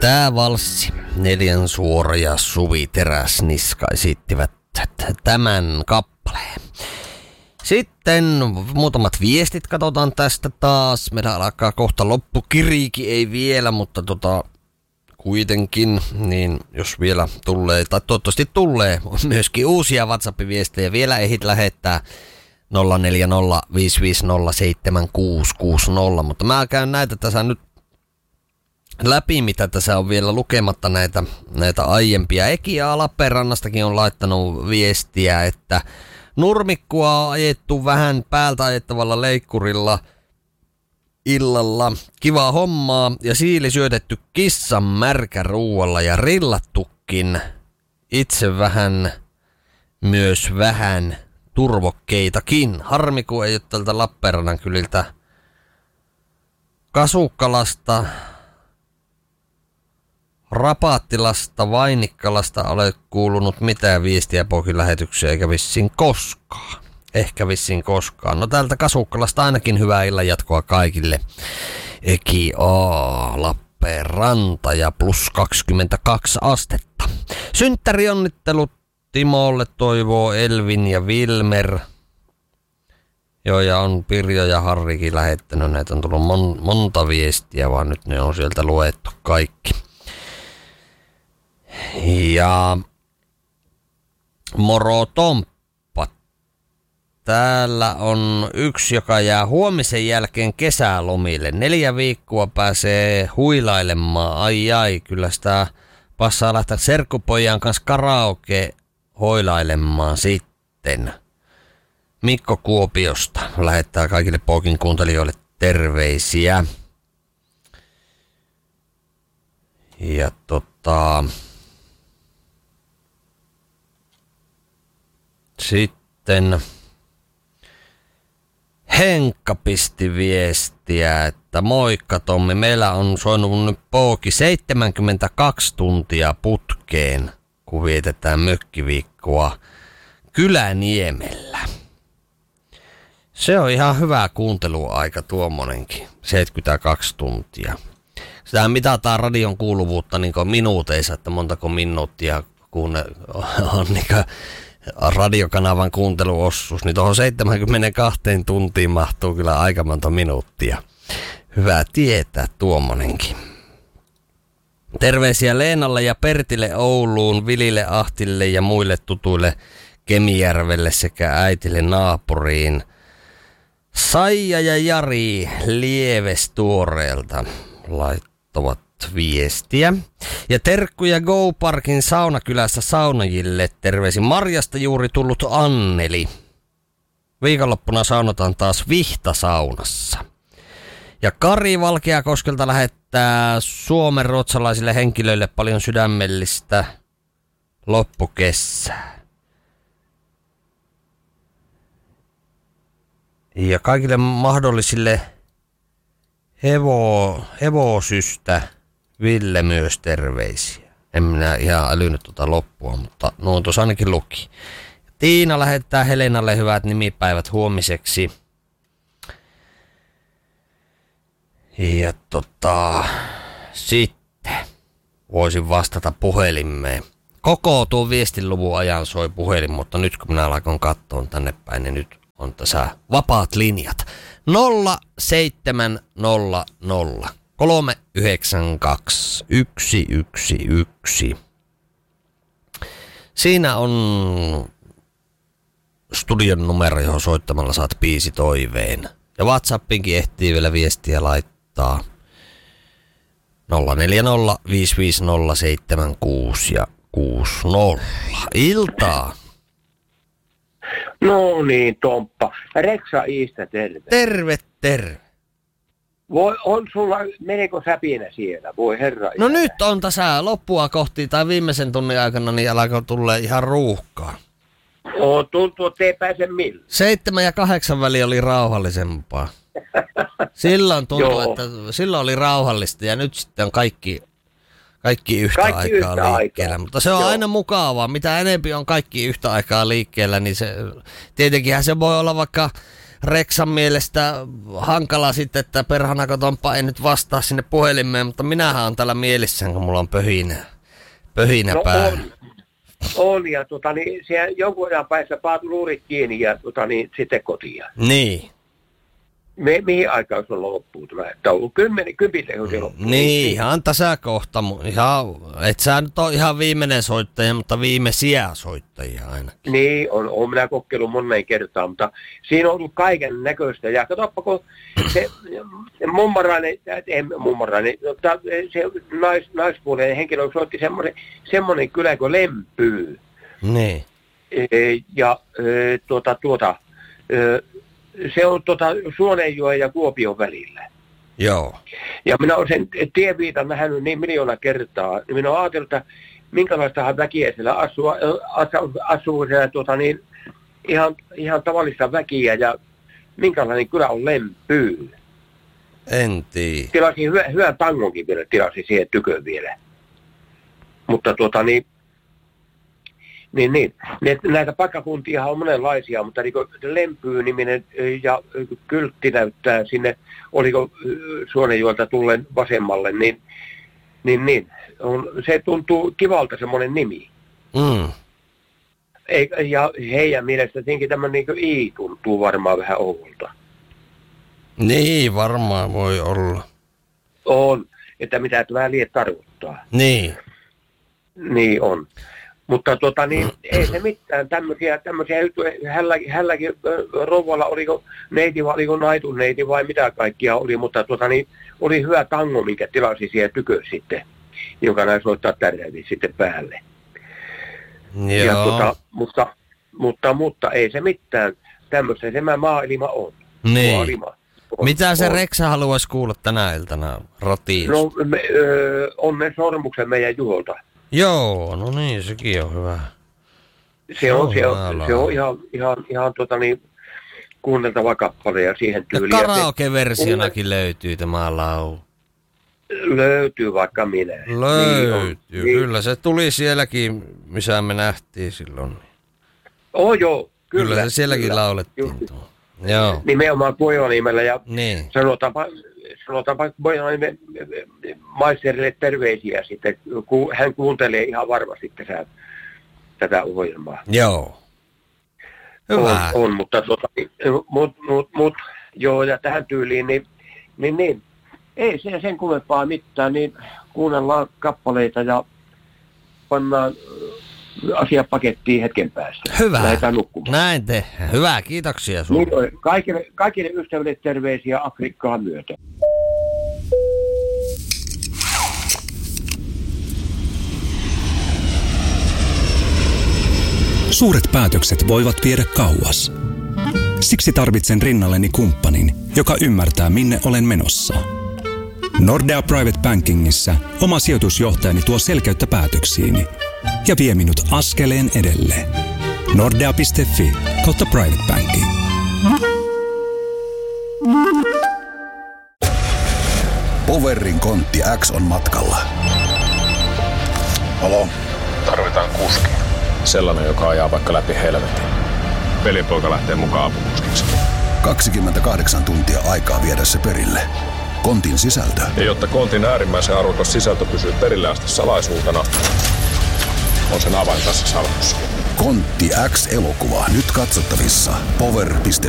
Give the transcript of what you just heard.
Tää valssi, Neljän Suora ja Suvi Teräsniska esittivät tämän kappaleen. Sitten muutamat viestit katsotaan tästä taas. Meillä alkaa kohta loppu. Kiriiki ei vielä, mutta kuitenkin, niin jos vielä tulee, tai toivottavasti tulee myöskin uusia WhatsApp-viestejä, vielä ehdit lähettää 0405507660, mutta mä käyn näitä tässä nyt läpi, mitä tässä on vielä lukematta näitä aiempia. Eki A. Lappeenrannastakin on laittanut viestiä, että nurmikkua on ajettu vähän päältä ajettavalla leikkurilla illalla. Kivaa hommaa ja siili syötetty kissan märkäruualla ja rillattukin itse vähän turvokkeitakin. Harmi, kun ei ole tältä Lappeenrannan kyliltä Kasukkalasta, Rapaattilasta, Vainikkalasta ole kuulunut mitään viestiä poikilähetykseen eikä vissiin koskaan. Ehkä vissiin koskaan. No täältä Kasukkalasta ainakin hyvää illan jatkoa kaikille. Eki A. Lappeenranta ja plus 22 astetta. Synttärionnittelut Timolle toivoo Elvin ja Wilmer. Joo, ja on Pirjo ja Harrikin lähettänyt. Näitä on tullut monta viestiä, vaan nyt ne on sieltä luettu kaikki. Ja moro Tomppa. Täällä on yksi, joka jää huomisen jälkeen kesälomille. 4 viikkoa pääsee huilailemaan. Ai, kyllä sitä passaa lähteä serkkupojan kanssa karaoke hoilailemaan sitten. Mikko Kuopiosta lähettää kaikille Pokin kuuntelijoille terveisiä. Ja sitten Henkka pisti viestiä, että moikka Tommi, meillä on soinut nyt Pooki 72 tuntia putkeen, kun vietetään mökkiviikkoa Kyläniemellä. Se on ihan hyvä kuunteluaika tuommoinenkin, 72 tuntia. Sitä mitataan radion kuuluvuutta niin minuuteissa, että montako minuuttia kun on niin radiokanavan kuunteluosuus, niin tuohon 72 tuntiin mahtuu kyllä aika monta minuuttia. Hyvä tietää tuommoinenkin. Terveisiä Leenalle ja Pertille Ouluun, Vilille Ahtille ja muille tutuille Kemijärvelle sekä äitille naapuriin. Saija ja Jari Lievestuoreelta laittavat viestiä. Ja terkkuja Go Parkin saunakylässä saunajille. Terveisin Marjasta juuri tullut Anneli. Viikonloppuna saunotaan taas Vihtasaunassa. Ja Kari Valkeakoskelta lähettää Suomen ruotsalaisille henkilöille paljon sydämellistä loppukesää. Ja kaikille mahdollisille hevosystä Ville myös terveisiä. En minä ihan älynyt loppua, mutta nuo tuossa ainakin luki. Tiina lähettää Helenalle hyvät nimipäivät huomiseksi. Ja sitten voisin vastata puhelimeen. Koko tuon viestinluvun ajan soi puhelin, mutta nyt kun minä alkan katsoa tänne päin, niin nyt on tässä vapaat linjat. 0700 392 111. Siinä on studion numero, johon soittamalla saat biisitoiveen. Ja WhatsAppinkin ehtii vielä viestiä laittaa 040 550 76 ja 60. Iltaa. No niin, Tomppa. Reksa Iistä, terve. Terve. Meneekö säpinä siellä? Voi herra. No nyt on tässä loppua kohti tai viimeisen tunnin aikana, niin alkaa tulla ihan ruuhkaa. Tuntuu, että ei pääse millään. 7 ja 8 väli oli rauhallisempaa. Silloin tuntui, että silloin oli rauhallista ja nyt sitten on kaikki yhtä aikaa liikkeellä. Mutta se on aina mukavaa. Mitä enempi on kaikki yhtä aikaa liikkeellä, niin se, tietenkinhän se voi olla vaikka Reksan mielestä hankala sitten, että perhana katonpa ei nyt vastaa sinne puhelimeen, mutta minähän on täällä mielissään, kun mulla on pöhinä päällä. On, ja siellä jonkun ajan päässä paat luurit kiinni ja sitten kotiin. Niin. Mihin aikaan se on loppuun tämä? Että on 10 loppuun. Niin, ihan tasakohta. Et sä nyt ole ihan viimeinen soittaja, mutta viimeisiä soittajia ainakin. Niin, on minä kokeillut moneen kertaan, mutta siinä on ollut kaiken näköistä. Ja katsoppa, kun se se naispuolinen henkilö soitti semmoinen kylä kuin Lempyy. Niin. Ja se on Suonenjoen ja Kuopion välillä. Joo. Ja minä olen sen tieviitan nähnyt niin miljoona kertaa. Niin minä olen ajatellut, että minkälaistahan väkiä siellä asuu siellä ihan tavallista väkiä ja minkälainen kylä on Lempyy. En tiedä. Tilasin hyvän tangonkin vielä, tilasin siihen tyköön vielä. Mutta niin. Näitä paikkakuntia on monenlaisia, mutta niin Lempyy-niminen ja kyltti näyttää sinne, oliko Suonenjoelta tulleen vasemmalle, niin se tuntuu kivalta semmoinen nimi. Mm. Ja heidän mielestä tietenkin tämä niin I tuntuu varmaan vähän oudolta. Niin, varmaan voi olla. On, että mitä tämä liian tarkoittaa. Niin. Niin on. Mutta ei se mitään tämmöisiä juttuja. Hälläkin rouvalla oliko neiti vai oliko naitun neiti vai mitä kaikkia oli, mutta oli hyvä tango, minkä tilasi siihen tykö sitten, joka näin soittaa tärjävin sitten päälle. Joo. Ja mutta ei se mitään. Tämmöistä se maailma on. Niin. Maailma. Mitä se Reksa haluaisi kuulla tänä iltana ratiosta? No, onnen sormuksen meidän Juholta. Joo, no niin, sekin on hyvä. Se on ihan kuunneltava kappale ja siihen tyyliin. Ja karaoke-versionakin löytyy tämä laulu. Löytyy vaikka minä. Löytyy, niin, kyllä se tuli sielläkin, missä me nähtiin silloin. Joo, kyllä. Se sielläkin laulettiin. Joo. Nimenomaan Pohjanimellä ja niin. sanotaanpa Pohjanimen maisterille terveisiä sitten, kun hän kuuntelee ihan varmasti tätä ohjelmaa. Joo. Hyvä. On, mutta joo, ja tähän tyyliin, niin ei se sen kummempaa mitään, niin kuunnellaan kappaleita ja pannaan asiapakettiin hetken päästä. Hyvä. Lähdetään nukkumaan. Näin tehdään. Hyvä, kiitoksia sinulle. Kaikille ystäville terveisiä Afrikkaan myöten. Suuret päätökset voivat viedä kauas. Siksi tarvitsen rinnalleni kumppanin, joka ymmärtää, minne olen menossa. Nordea Private Bankingissa oma sijoitusjohtajani tuo selkeyttä päätöksiini ja vie minut askeleen edelleen. Nordea.fi/private banking. Powerin kontti X on matkalla. Halo? Tarvitaan kuski. Sellainen, joka ajaa vaikka läpi helvetin. Velipoika lähtee mukaan apukuskiksi. 28 tuntia aikaa viedä se perille. Kontin sisältö. Ja jotta kontin äärimmäisen arvokas sisältö pysyy perille asti salaisuutena, on sen avain tässä salkussa. Kontti X-elokuva nyt katsottavissa Power.fi.